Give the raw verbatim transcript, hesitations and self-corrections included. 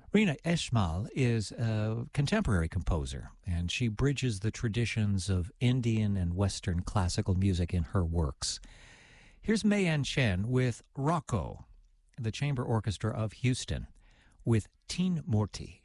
Rina Esmail is a contemporary composer, and she bridges the traditions of Indian and Western classical music in her works. Here's Mayan Chen with Rocco, the Chamber Orchestra of Houston, with Teen Murti.